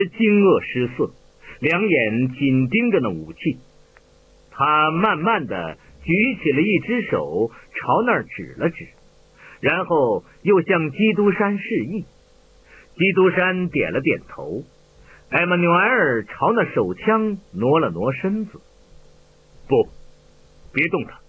惊愕失色，两眼紧盯着那武器。他慢慢的举起了一只手，朝那儿指了指，然后又向基督山示意。基督山点了点头。艾玛纽埃尔朝那手枪挪了挪身子。不，别动他。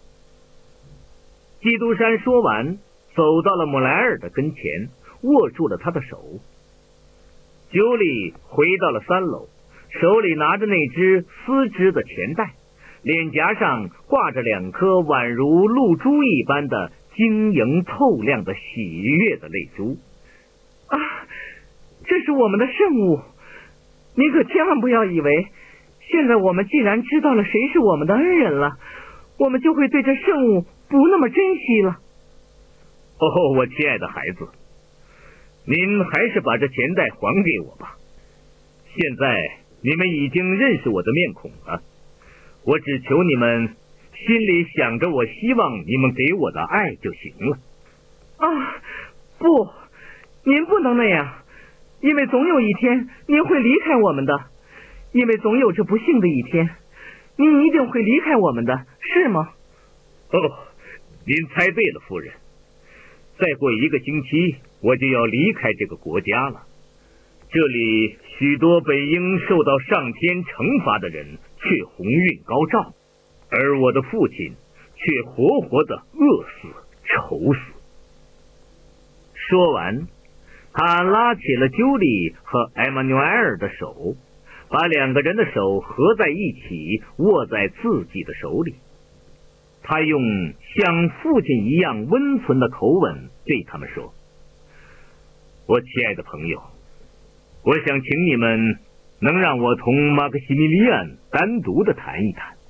基督山说完，走到了莫莱尔的跟前，握住了他的手。九里回到了3楼，手里拿着那只丝织的钱袋，脸颊上挂着2颗宛如露珠一般的晶莹透亮的喜悦的泪珠。 啊，这是我们的圣物，你可千万不要以为现在我们既然知道了谁是我们的恩人了，我们就会对这圣物不那么珍惜了。 哦，我亲爱的孩子，您还是把这钱袋还给我吧。现在你们已经认识我的面孔了，我只求你们心里想着我希望你们给我的爱就行了。 啊，不，您不能那样，因为总有一天您会离开我们的，因为总有这不幸的一天，您一定会离开我们的，是吗？ 哦，您猜对了，夫人。再过1个星期，我就要离开这个国家了。这里许多本应受到上天惩罚的人却鸿运高照，而我的父亲却活活的饿死、愁死。说完，他拉起了鸠里和艾玛纽埃尔的手，把2个人的手合在一起，握在自己的手里。他用像父亲一样温存的口吻对他们说：我亲爱的朋友，我想请你们能让我同马克西米利安单独的谈一谈。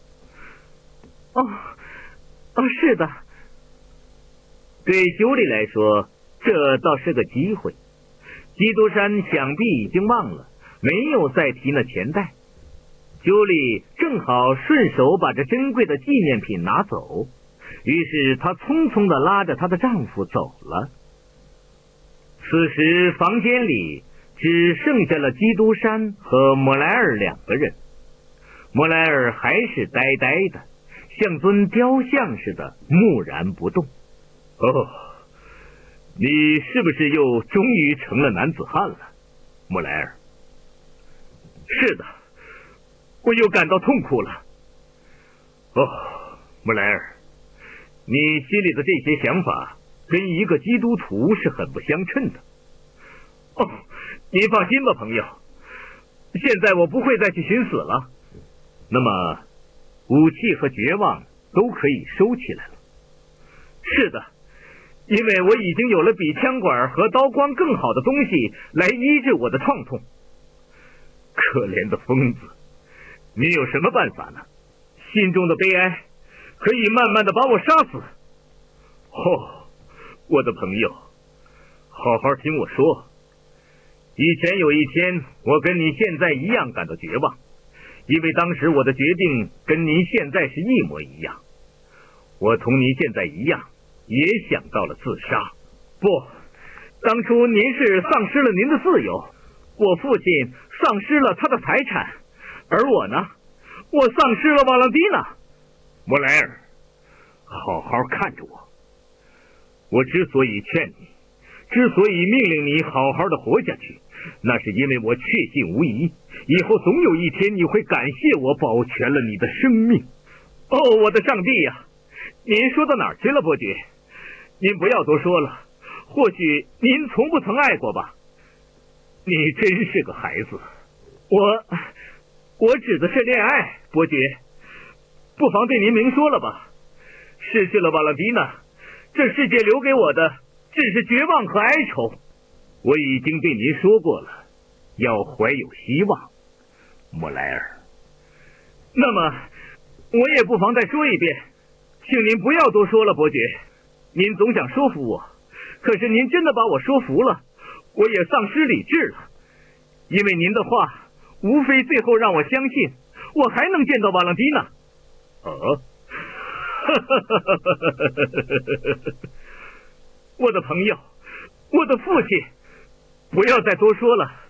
是的。 对九里来说，这倒是个机会。基督山想必已经忘了，没有再提那钱袋。九里正好顺手把这珍贵的纪念品拿走，于是她匆匆地拉着她的丈夫走了。此时房间里只剩下了基督山和莫莱尔2个人。莫莱尔还是呆呆的，像尊雕像似的木然不动。哦，你是不是又终于成了男子汉了，莫莱尔？是的，我又感到痛苦了。哦，莫莱尔，你心里的这些想法跟一个基督徒是很不相称的。哦，你放心吧，朋友，现在我不会再去寻死了。那么，武器和绝望都可以收起来了。是的，因为我已经有了比枪管和刀光更好的东西来医治我的创痛。可怜的疯子，你有什么办法呢？心中的悲哀可以慢慢的把我杀死。哦，我的朋友，好好听我说。以前有一天，我跟你现在一样感到绝望，因为当时我的决定跟您现在是一模一样。我同您现在一样，也想到了自杀。不，当初您是丧失了您的自由，我父亲丧失了他的财产，而我呢，我丧失了瓦朗蒂娜。莫莱尔，好好看着我。我之所以劝你，之所以命令你好好的活下去，那是因为我确信无疑，以后总有一天你会感谢我保全了你的生命。哦，我的上帝呀！您说到哪儿去了，伯爵？您不要多说了，或许您从不曾爱过吧？你真是个孩子。我指的是恋爱，伯爵。不妨对您明说了吧。失去了瓦朗蒂娜，这世界留给我的只是绝望和哀愁。我已经对您说过了，要怀有希望，莫莱尔。那么，我也不妨再说一遍，请您不要多说了，伯爵。您总想说服我，可是您真的把我说服了，我也丧失理智了。因为您的话，无非最后让我相信，我还能见到瓦朗蒂娜。我的朋友，我的父亲，不要再多说了。